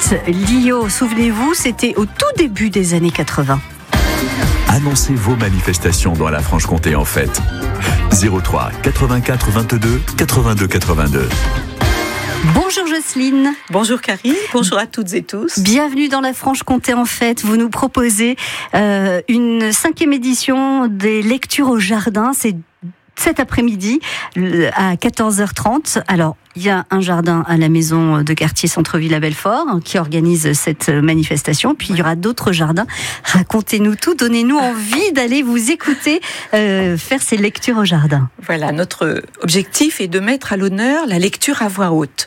fête Lio, souvenez-vous, c'était au tout début des années 80. Annoncez vos manifestations dans la Franche-Comté en fête. 03 84 22 82 82. Bonjour Jocelyne. Bonjour Karine, bonjour à toutes et tous. Bienvenue dans la Franche-Comté en fête. Vous nous proposez une 5e édition des lectures au jardin. C'est cet après-midi à 14h30. Alors, il y a un jardin à la maison de quartier Centre-Ville à Belfort qui organise cette manifestation. Puis il y aura d'autres jardins. Racontez-nous tout, donnez-nous envie d'aller vous écouter faire ces lectures au jardin. Voilà, notre objectif est de mettre à l'honneur la lecture à voix haute.